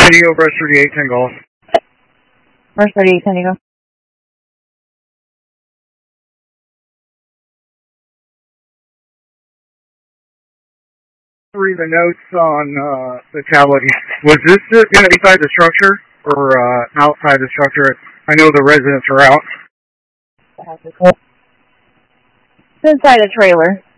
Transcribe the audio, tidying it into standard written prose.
Indigo, brush 3810 Golf. Brush 3810 Indigo. Read the notes on the tablet. Was this going to be inside the structure or outside the structure? I know the residents are out. It's inside a trailer.